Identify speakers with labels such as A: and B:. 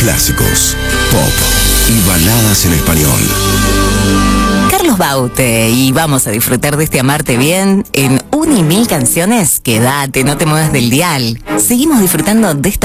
A: Clásicos, pop y baladas en español.
B: Carlos Baute, y vamos a disfrutar de este Amarte Bien en 1 y 1000 canciones. Quédate, no te muevas del dial. Seguimos disfrutando de esta